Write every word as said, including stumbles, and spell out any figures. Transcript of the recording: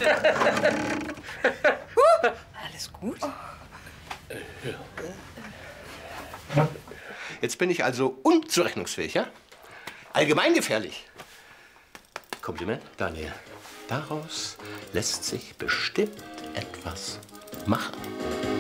Alles gut? Jetzt bin ich also unzurechnungsfähig, ja? Allgemein gefährlich. Kompliment, Daniel. Daraus lässt sich bestimmt etwas machen.